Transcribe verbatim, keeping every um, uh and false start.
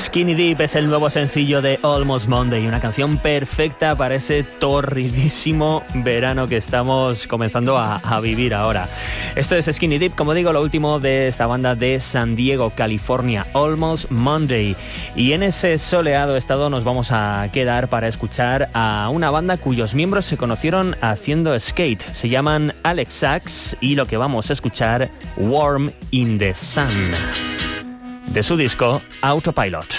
Skinny Deep es el nuevo sencillo de Almost Monday, una canción perfecta para ese torridísimo verano que estamos comenzando a, a vivir ahora. Esto es Skinny Deep, como digo, lo último de esta banda de San Diego, California, Almost Monday. Y en ese soleado estado nos vamos a quedar para escuchar a una banda cuyos miembros se conocieron haciendo skate. Se llaman Alex Sachs y lo que vamos a escuchar, Warm in the Sun, de su disco Autopilot.